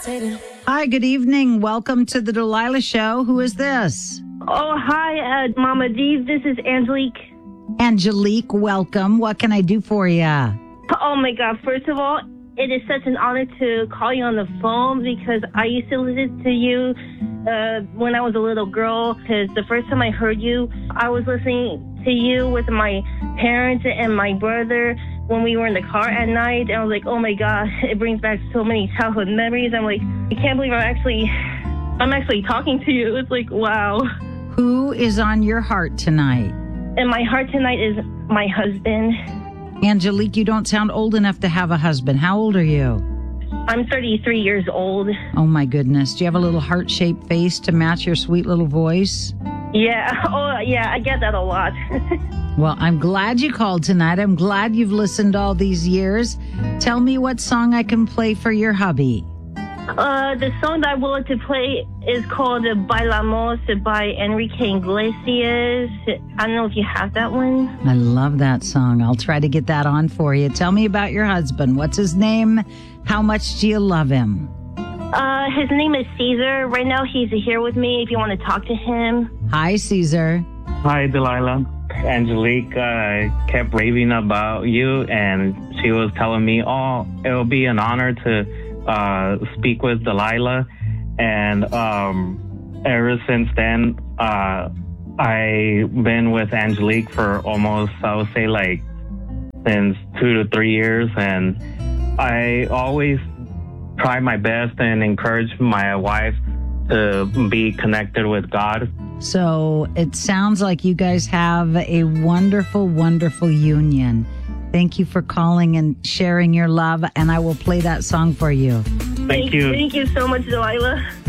Hi, good evening. Welcome to the Delilah Show. Who is this? Oh, hi, Mama D. This is Angelique. Angelique, welcome. What can I do for you? Oh, my God. First of all, it is such an honor to call you on the phone because I used to listen to you when I was a little girl. Because the first time I heard you, I was listening to you with my parents and my brother when we were in the car at night. And I was like, oh, my God, it brings back so many childhood memories. I'm like, I can't believe I'm actually talking to you. It's like, wow. Who is on your heart tonight? And my heart tonight is my husband. Angelique, you don't sound old enough to have a husband. How old are you? I'm 33 years old. Oh, my goodness. Do you have a little heart-shaped face to match your sweet little voice? Yeah. Oh, yeah. I get that a lot. Well, I'm glad you called tonight. I'm glad you've listened all these years. Tell me what song I can play for your hubby. The song that I would like to play is called Bailamos by Enrique Iglesias. I don't know if you have that one. I love that song. I'll try to get that on for you. Tell me about your husband. What's his name? How much do you love him? His name is Caesar. Right now he's here with me if you want to talk to him. Hi, Caesar. Hi, Delilah. Angelique kept raving about you, and she was telling me, oh, it'll be an honor to speak with Delilah. And ever since then, I've been with Angelique for almost, I would say, like, since 2 to 3 years. And I always try my best and encourage my wife to be connected with God. So it sounds like you guys have a wonderful, wonderful union. Thank you for calling and sharing your love, and I will play that song for you. Thank you. Thank you so much, Delilah.